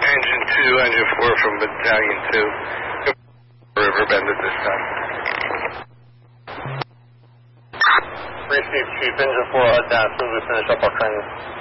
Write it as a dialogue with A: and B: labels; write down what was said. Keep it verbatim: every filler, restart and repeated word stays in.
A: Engine two, Engine four from Battalion two. Riverbend at this time.
B: Received, Chief. Engine four, head down as soon as we finish up our training.